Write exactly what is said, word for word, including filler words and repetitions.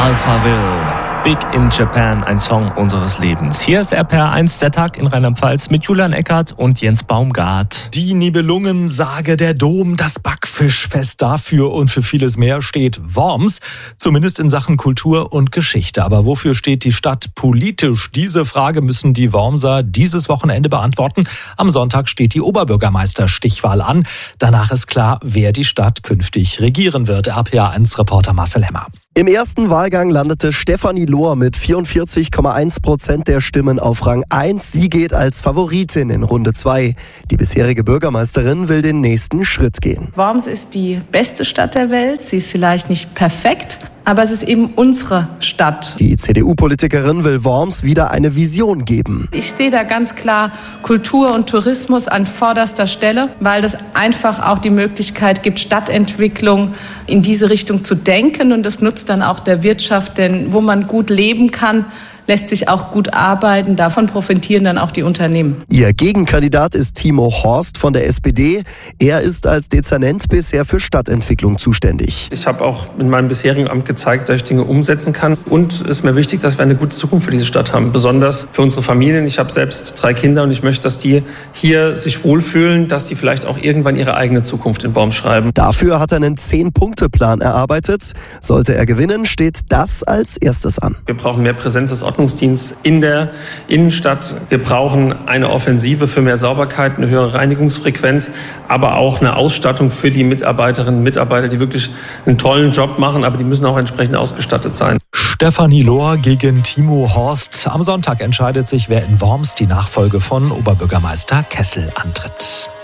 Alphaville. Big in Japan, ein Song unseres Lebens. Hier ist R P R eins, der Tag in Rheinland-Pfalz mit Julian Eckert und Jens Baumgart. Die Nibelungensage, der Dom, das Backfischfest, dafür und für vieles mehr steht Worms, zumindest in Sachen Kultur und Geschichte. Aber wofür steht die Stadt politisch? Diese Frage müssen die Wormser dieses Wochenende beantworten. Am Sonntag steht die Oberbürgermeister-Stichwahl an. Danach ist klar, wer die Stadt künftig regieren wird. R P R eins-Reporter Marcel Hemmer. Im ersten Wahlgang landete Stefanie Lohr mit vierundvierzig Komma eins Prozent der Stimmen auf Rang eins. Sie geht als Favoritin in Runde zwei. Die bisherige Bürgermeisterin will den nächsten Schritt gehen. Worms ist die beste Stadt der Welt. Sie ist vielleicht nicht perfekt, aber es ist eben unsere Stadt. Die C D U-Politikerin will Worms wieder eine Vision geben. Ich sehe da ganz klar Kultur und Tourismus an vorderster Stelle, weil das einfach auch die Möglichkeit gibt, Stadtentwicklung in diese Richtung zu denken. Und das nutzt dann auch der Wirtschaft, denn wo man gut leben kann, lässt sich auch gut arbeiten. Davon profitieren dann auch die Unternehmen. Ihr Gegenkandidat ist Timo Horst von der S P D. Er ist als Dezernent bisher für Stadtentwicklung zuständig. Ich habe auch in meinem bisherigen Amt gezeigt, dass ich Dinge umsetzen kann. Und es ist mir wichtig, dass wir eine gute Zukunft für diese Stadt haben. Besonders für unsere Familien. Ich habe selbst drei Kinder und ich möchte, dass die hier sich wohlfühlen, dass die vielleicht auch irgendwann ihre eigene Zukunft in Worms schreiben. Dafür hat er einen zehn-Punkte-Plan erarbeitet. Sollte er gewinnen, steht das als erstes an. Wir brauchen mehr Präsenz des Ordnungsdienst in der Innenstadt. Wir brauchen eine Offensive für mehr Sauberkeit, eine höhere Reinigungsfrequenz, aber auch eine Ausstattung für die Mitarbeiterinnen und Mitarbeiter, die wirklich einen tollen Job machen, aber die müssen auch entsprechend ausgestattet sein. Stefanie Lohr gegen Timo Horst. Am Sonntag entscheidet sich, wer in Worms die Nachfolge von Oberbürgermeister Kessel antritt.